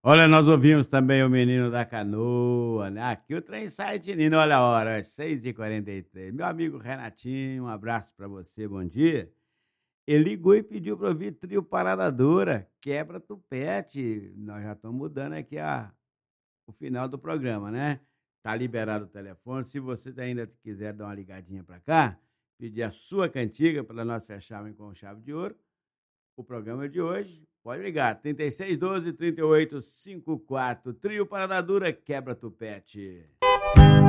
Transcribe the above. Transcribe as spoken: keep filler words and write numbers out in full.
Olha, nós ouvimos também o Menino da Canoa, né? Aqui o trem sai tinindo, olha a hora, seis e quarenta e três. Meu amigo Renatinho, um abraço pra você, bom dia. Ele ligou e pediu pra ouvir Trio Parada Dura, Quebra Tupete. Nós já estamos mudando aqui a, o final do programa, né? Tá liberado o telefone. Se você ainda quiser dar uma ligadinha pra cá, pedir a sua cantiga para nós fecharmos com chave de ouro, o programa de hoje, pode ligar, trinta e seis, doze, trinta e oito, cinquenta e quatro. Trio Parada Dura, Quebra Tupete.